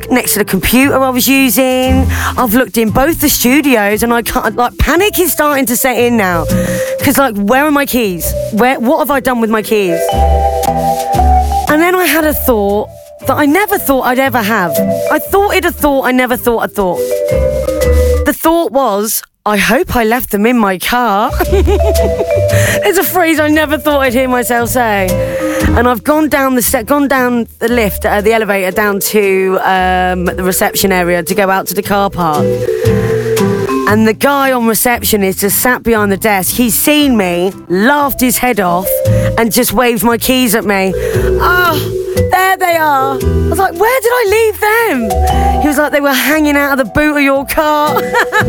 next to the computer I was using. I've looked in both the studios, and I can't. Like, panic is starting to set in now, because like, where are my keys? What have I done with my keys? And then I had a thought that I never thought I'd ever have. I thought it a thought I never thought I thought. The thought was, I hope I left them in my car. It's a phrase I never thought I'd hear myself say. And I've gone down the lift, the elevator down to the reception area to go out to the car park. And the guy on reception is just sat behind the desk. He's seen me, laughed his head off, and just waved my keys at me. Oh, there they are. I was like, where did I leave them? He was like, they were hanging out of the boot of your car.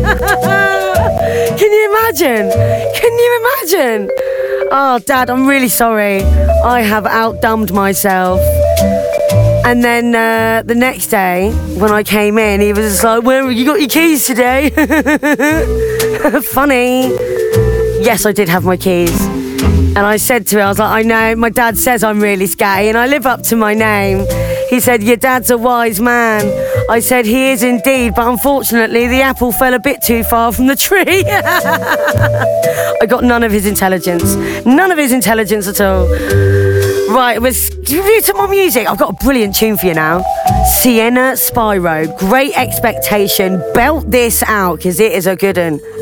Can you imagine? Can you imagine? Oh, Dad, I'm really sorry. I have outdumbed myself. And then the next day, when I came in, he was just like, "Where you got your keys today?" Funny. Yes, I did have my keys. And I said to him, I was like, "I know, my dad says I'm really scatty, and I live up to my name." He said, "Your dad's a wise man." I said, "He is indeed, but unfortunately the apple fell a bit too far from the tree." I got none of his intelligence. None of his intelligence at all. Right, let's review some more music. I've got a brilliant tune for you now. Sienna Spyro, Great Expectation. Belt this out, because it is a good one.